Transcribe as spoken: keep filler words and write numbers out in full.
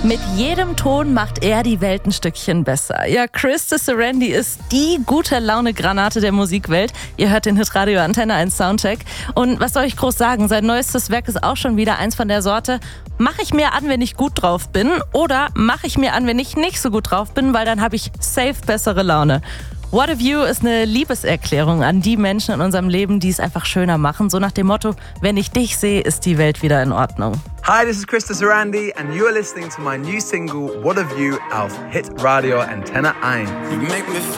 Mit jedem Ton macht er die Welt ein Stückchen besser. Ja, Chris Serendy ist die gute Laune-Granate der Musikwelt. Ihr hört den Hitradio Antenne eins Soundcheck. Und was soll ich groß sagen? Sein neuestes Werk ist auch schon wieder eins von der Sorte: Mache ich mir an, wenn ich gut drauf bin, oder mache ich mir an, wenn ich nicht so gut drauf bin, weil dann habe ich safe bessere Laune. What a View ist eine Liebeserklärung an die Menschen in unserem Leben, die es einfach schöner machen. So nach dem Motto: Wenn ich dich sehe, ist die Welt wieder in Ordnung. Hi, this is Chris Serendy and you're listening to my new single What a View auf Hitradio Antenne eins.